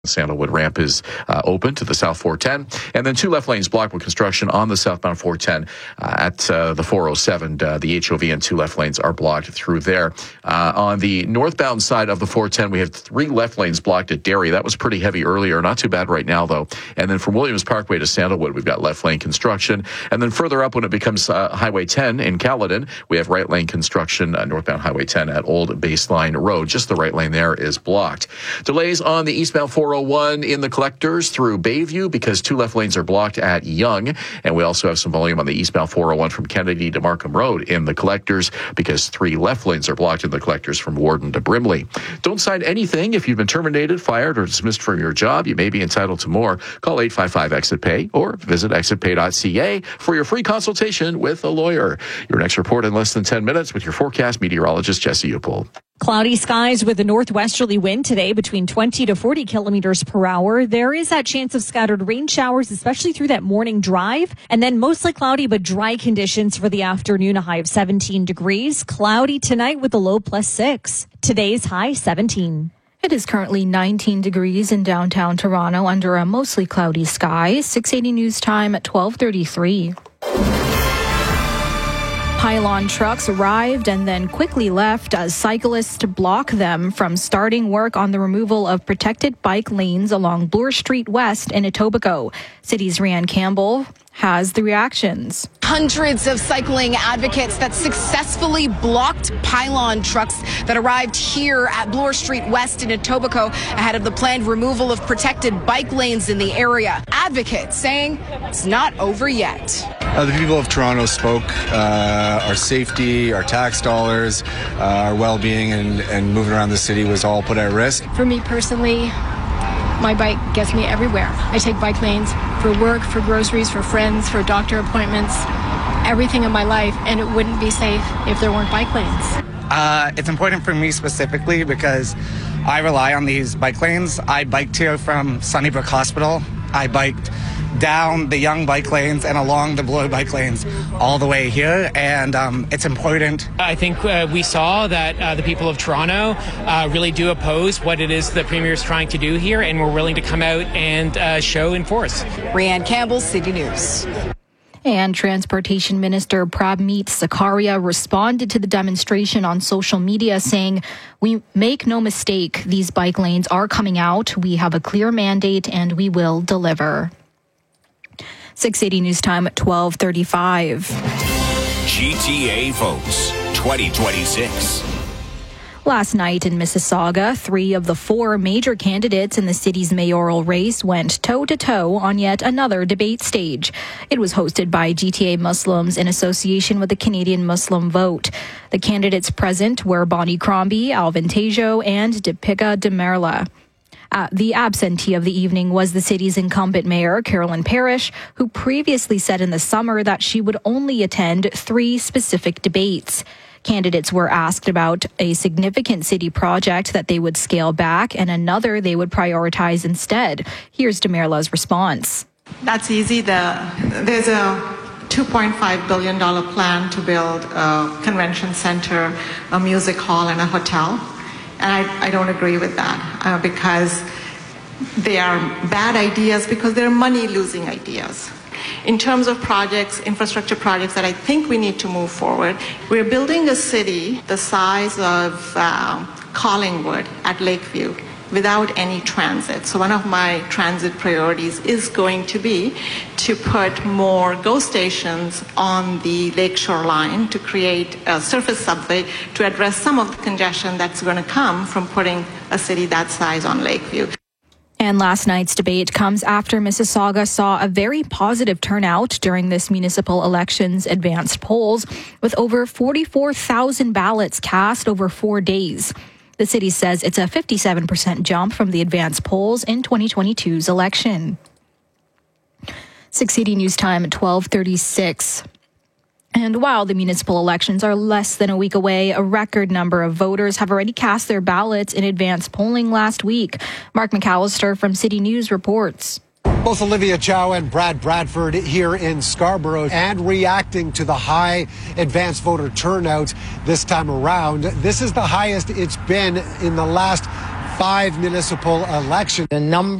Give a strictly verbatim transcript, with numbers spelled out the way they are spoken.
Sandalwood ramp is uh, open to the South four ten, and then two left lanes blocked with construction on the southbound four ten uh, at uh, the four oh seven. Uh, the H O V and two left lanes are blocked through there. Uh, on the northbound side of the four ten, we have three left lanes blocked at Derry. That was pretty heavy earlier, not too bad right now though. And then from Williams Parkway to Sandalwood, we've got left lane construction. And then further up when it becomes uh, Highway ten in Caledon, we have right lane construction, uh, northbound Highway ten at Old Baseline Road. Just the right lane there is blocked. Delays on the eastbound four oh one in the collectors through Bayview because two left lanes are blocked at Young. And we also have some volume on the eastbound four oh one from Kennedy to Markham Road in the collectors because three left lanes are blocked in the collectors from Warden to Brimley. Don't sign anything if you've been terminated, fired, or dismissed from your job. You may be entitled to more. Call eight five five exit pay or visit exit pay dot c a for your free consultation with a lawyer. Your next report in less than ten minutes with your forecast meteorologist, Jesse Upel. Cloudy skies with a northwesterly wind today between twenty to forty kilometers per hour. There is that chance of scattered rain showers, especially through that morning drive. And then mostly cloudy but dry conditions for the afternoon, a high of seventeen degrees. Cloudy tonight with a low plus six. Today's high seventeen. It is currently nineteen degrees in downtown Toronto under a mostly cloudy sky. six eighty news time at twelve thirty-three. Pylon trucks arrived and then quickly left as cyclists block them from starting work on the removal of protected bike lanes along Bloor Street West in Etobicoke. City's Rianne Campbell has the reactions. Hundreds of cycling advocates that successfully blocked pylon trucks that arrived here at Bloor Street West in Etobicoke ahead of the planned removal of protected bike lanes in the area. Advocates saying it's not over yet. Uh, the people of Toronto spoke. Uh, our safety, our tax dollars, uh, our well-being and, and moving around the city was all put at risk. For me personally, my bike gets me everywhere. I take bike lanes for work, for groceries, for friends, for doctor appointments, everything in my life, and it wouldn't be safe if there weren't bike lanes. Uh, it's important for me specifically because I rely on these bike lanes. I biked here from Sunnybrook Hospital. I biked down the Young bike lanes and along the Bloor bike lanes all the way here, and um, it's important. I think uh, we saw that uh, the people of Toronto uh, really do oppose what it is the Premier is trying to do here, and we're willing to come out and uh, show and force. Rianne Campbell, City News. And Transportation Minister Prabmeet Sarkaria responded to the demonstration on social media saying, "We make no mistake, these bike lanes are coming out. We have a clear mandate and we will deliver." six eighty news time at twelve thirty-five. G T A votes twenty twenty-six. Last night in Mississauga, three of the four major candidates in the city's mayoral race went toe-to-toe on yet another debate stage. It was hosted by G T A Muslims in association with the Canadian Muslim Vote. The candidates present were Bonnie Crombie, Alvin Tejo, and Deepika Demerla. Uh, the absentee of the evening was the city's incumbent mayor, Carolyn Parrish, who previously said in the summer that she would only attend three specific debates. Candidates were asked about a significant city project that they would scale back and another they would prioritize instead. Here's Demerla's response. That's easy. The, there's a two point five billion dollars plan to build a convention center, a music hall, and a hotel. And I, I don't agree with that uh, because they are bad ideas because they're money-losing ideas. In terms of projects, infrastructure projects that I think we need to move forward, we're building a city the size of uh, Collingwood at Lakeview without any transit. So one of my transit priorities is going to be to put more GO stations on the lakeshore line to create a surface subway to address some of the congestion that's going to come from putting a city that size on Lakeview. And last night's debate comes after Mississauga saw a very positive turnout during this municipal election's advanced polls, with over forty-four thousand ballots cast over four days. The city says it's a fifty-seven percent jump from the advanced polls in twenty twenty-two's election. six eighty news time at twelve thirty-six. And while the municipal elections are less than a week away, a record number of voters have already cast their ballots in advanced polling last week. Mark McAllister from City News reports. Both Olivia Chow and Brad Bradford here in Scarborough and reacting to the high advanced voter turnout this time around. This is the highest it's been in the last five municipal elections. The number